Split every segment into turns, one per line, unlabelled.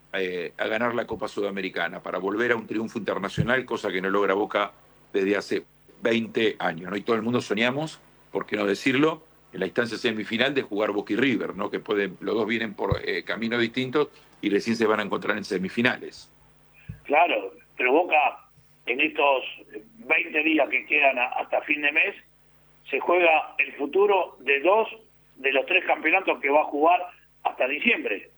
a ganar la Copa Sudamericana, para volver a un triunfo internacional, cosa que no logra Boca desde hace 20 años, ¿no? Y todo el mundo soñamos, por qué no decirlo, en la instancia semifinal de jugar Boca y River, ¿no? Que los dos vienen por caminos distintos y recién se van a encontrar en semifinales.
Claro, pero Boca en estos 20 días que quedan hasta fin de mes se juega el futuro de 2 de los 3 campeonatos que va a jugar hasta diciembre,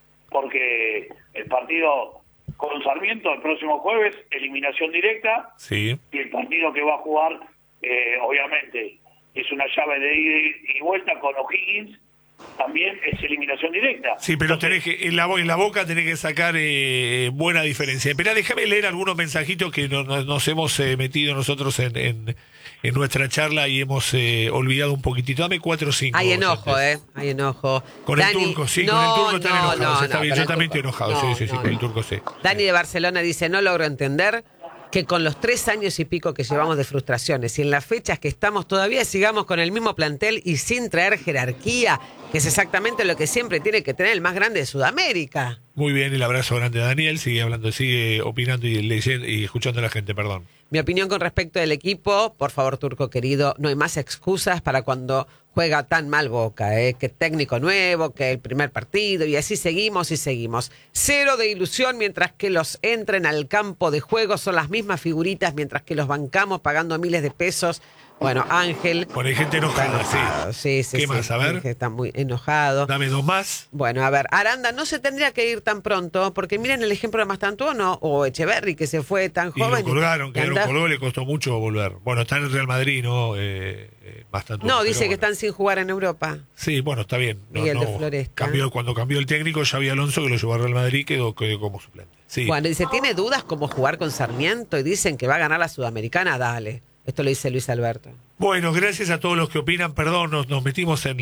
porque el partido con Sarmiento el próximo jueves, eliminación directa,
sí,
y el partido que va a jugar, obviamente, es una llave de ida y vuelta con O'Higgins, también es eliminación directa.
Sí, pero
Entonces,
tenés que, en la Boca tenés que sacar buena diferencia. Esperá, déjame leer algunos mensajitos que nos hemos metido nosotros en nuestra charla y hemos olvidado un poquitito. Dame 4 o 5.
Hay enojo, hay enojo.
Con
Dani,
el turco, sí,
no,
con el turco están
no,
enojados.
no,
Está bien,
con
yo
el
también
turco.
estoy enojado,
No,
sí,
no,
con el
no.
turco sí.
Dani de Barcelona dice, no logro entender que con los 3 años y pico que llevamos de frustraciones y en las fechas que estamos todavía sigamos con el mismo plantel y sin traer jerarquía, que es exactamente lo que siempre tiene que tener el más grande de Sudamérica.
Muy bien, el abrazo grande a Daniel, sigue hablando, sigue opinando y leyendo y escuchando a la gente, perdón.
Mi opinión con respecto del equipo, por favor, Turco querido, no hay más excusas para cuando juega tan mal Boca, que técnico nuevo, que el primer partido, y así seguimos y seguimos. 0 de ilusión mientras que los entren al campo de juego, son las mismas figuritas mientras que los bancamos pagando miles de pesos. Bueno, Ángel...
Bueno, hay gente enojada,
sí.
¿Qué más? A ver.
Ángel está muy enojado.
Dame 2 más.
Bueno, a ver, Aranda no se tendría que ir tan pronto, porque miren el ejemplo de Mastantuono o Echeverri, que se fue tan
Y
joven.
lo colgaron, colgó, le costó mucho volver. Bueno, está en el Real Madrid, ¿no? Bastante.
No, dice que están sin jugar en Europa.
Sí, bueno, está bien.
Miguel de Floresta.
Cuando cambió el técnico, Xavi Alonso, que lo llevó al Real Madrid, quedó como suplente. Sí.
Bueno, dice, ¿tiene dudas cómo jugar con Sarmiento? Y dicen que va a ganar la Sudamericana, dale. Esto lo dice Luis Alberto.
Bueno, gracias a todos los que opinan. Perdón, nos metimos en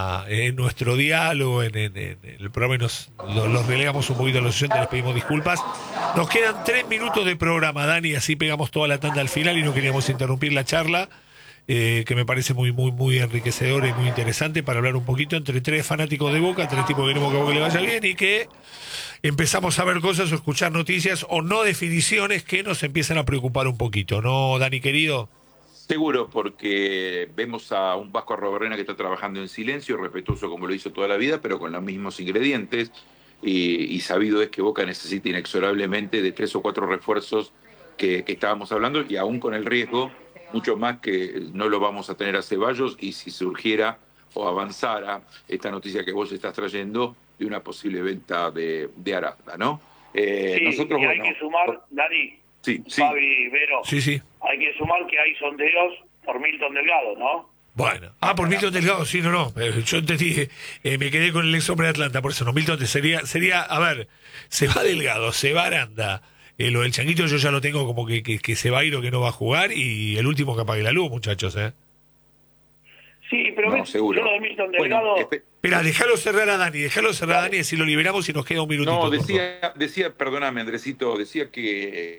nuestro diálogo, en el programa y los relegamos un poquito a los oyentes, les pedimos disculpas. Nos quedan 3 minutos de programa, Dani, así pegamos toda la tanda al final y no queríamos interrumpir la charla, que me parece muy enriquecedora y muy interesante para hablar un poquito entre 3 fanáticos de Boca, 3 tipos que queremos que a Boca le vaya bien y que empezamos a ver cosas o escuchar noticias o no definiciones que nos empiezan a preocupar un poquito, ¿no, Dani querido?
Seguro, porque vemos a un Vasco Arrobarrena que está trabajando en silencio, respetuoso como lo hizo toda la vida, pero con los mismos ingredientes, y sabido es que Boca necesita inexorablemente de 3 o 4 refuerzos que estábamos hablando, y aún con el riesgo, mucho más que no lo vamos a tener a Ceballos, y si surgiera o avanzara esta noticia que vos estás trayendo de una posible venta de Aranda, ¿no?
Sí,
nosotros,
y hay que sumar, Dani,
sí.
Fabi, Vero,
Sí.
hay que sumar que hay sondeos por Milton Delgado, ¿no?
Bueno, por Milton Delgado, sí, no. Yo entendí, me quedé con el ex hombre de Atlanta, por eso no. Milton sería, a ver, se va Delgado, se va Aranda. Lo del Changuito yo ya lo tengo como que se va a ir o que no va a jugar, y el último que apague la luz, muchachos,
Sí, pero
no, seguro.
yo lo de Milton Delgado...
Bueno,
Espera, déjalo cerrar a Dani, y así lo liberamos y nos queda un minutito.
No, decía, perdóname, Andresito, decía que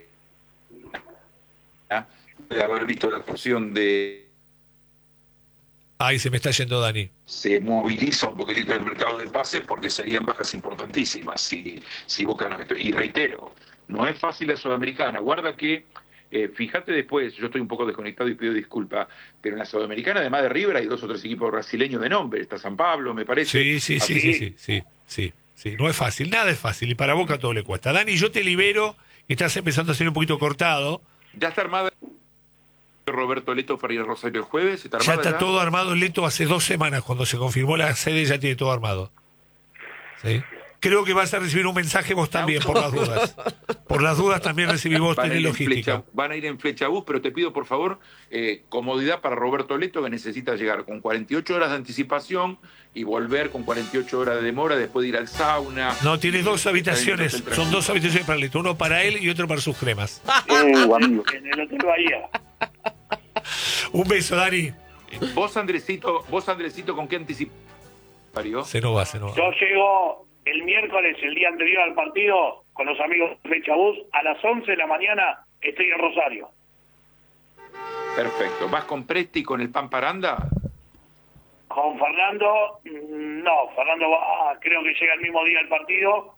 de haber visto la actuación de...
Ay, se me está yendo Dani.
Se moviliza un poquitito el mercado de pases porque serían bajas importantísimas si Boca no... Y reitero, no es fácil la Sudamericana. Guarda que, fíjate después, yo estoy un poco desconectado y pido disculpas, pero en la Sudamericana, además de River, hay 2 o 3 equipos brasileños de nombre. Está San Pablo, me parece.
Sí. No es fácil, nada es fácil, y para Boca todo le cuesta. Dani, yo te libero, estás empezando a ser un poquito cortado.
Ya está armada Roberto Leto para ir a Rosario el jueves.
Ya está todo armado. Leto hace 2 semanas, cuando se confirmó la sede, ya tiene todo armado. ¿Sí? Creo que vas a recibir un mensaje vos también, por las dudas. Por las dudas también recibí vos, tenés logística.
Van a ir en flecha bus, pero te pido por favor comodidad para Roberto Leto, que necesita llegar con 48 horas de anticipación y volver con 48 horas de demora, después de ir al sauna.
No, tiene 2 habitaciones, son 2 habitaciones para Leto, uno para él y otro para sus cremas.
En el Hotel Bahía.
Un beso, Dani.
Vos Andresito, ¿con qué anticipación?
Se nos va.
Yo llego el miércoles, el día anterior al partido, con los amigos de Flecha Bus, a las 11 de la mañana estoy en Rosario.
Perfecto. ¿Vas con Presti y con el Pampa Aranda?
Con Fernando, no, Fernando va, creo que llega el mismo día al partido,